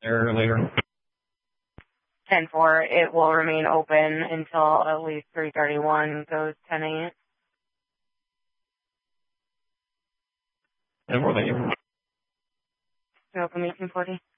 earlier. 10-4, it will remain open until at least 3:31, goes 10-8. And we're leaving. Open 1840.